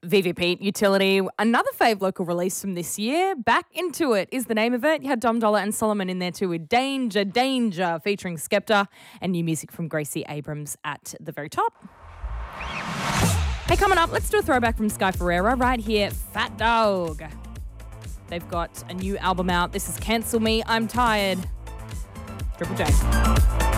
Vivi Pete, Utility, another fave local release from this year. Back Into It is the name of it. You had Dom Dollar and Solomon in there too with Danger, Danger, featuring Skepta, and new music from Gracie Abrams at the very top. Hey, coming up, let's do a throwback from Sky Ferreira right here, Fat Dog. They've got a new album out. This is Cancel Me, I'm Tired. Triple J.